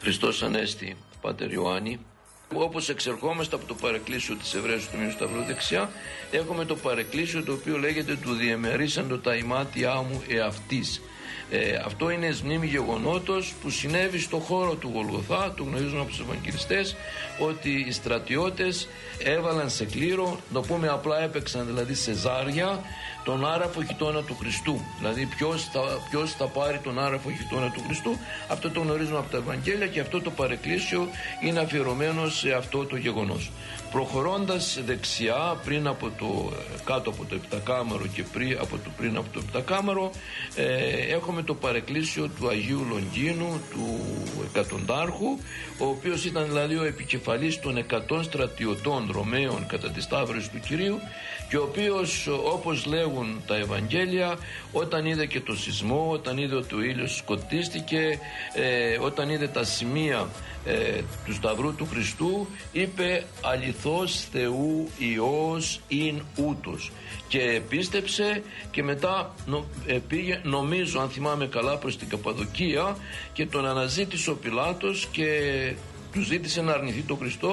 Χριστός Ανέστη, Πάτερ Ιωάννη. Όπως εξερχόμαστε από το παρεκκλήσιο της Εβραίου του Τμήματος Σταυρού δεξιά, έχουμε το παρεκκλήσιο το οποίο λέγεται «Του διεμερίσαντο τα ημάτια μου εαυτής». Αυτό είναι εις μνήμη γεγονότος που συνέβη στο χώρο του Γολγοθά. Το γνωρίζουμε από τους Ευαγγελιστές ότι οι στρατιώτες έβαλαν σε κλήρο, το πούμε απλά, έπαιξαν δηλαδή σε ζάρια τον άραφο χιτώνα του Χριστού. Δηλαδή ποιος θα πάρει τον άραφο χιτώνα του Χριστού. Αυτό το γνωρίζουμε από τα Ευαγγέλια και αυτό το παρεκκλήσιο είναι αφιερωμένο σε αυτό το γεγονός. Προχωρώντας δεξιά κάτω από το επτακάμαρο και πριν από το επτακάμαρο, έχουμε το παρεκκλήσιο του Αγίου Λονγκίνου, του εκατοντάρχου, ο οποίος ήταν δηλαδή ο επικεφαλής των 100 στρατιωτών Ρωμαίων κατά τη Σταύρωση του Κυρίου, και ο οποίος, όπως λέγουν τα Ευαγγέλια, όταν είδε και το σεισμό, όταν είδε ότι ο ήλιος σκοτίστηκε, όταν είδε τα σημεία του Σταυρού του Χριστού, είπε «Αληθώς Θεού Υιός ειν ούτως», και πίστεψε και μετά πήγε, νομίζω αν θυμάμαι καλά, προς την Καπαδοκία και τον αναζήτησε ο Πιλάτος και του ζήτησε να αρνηθεί τον Χριστό.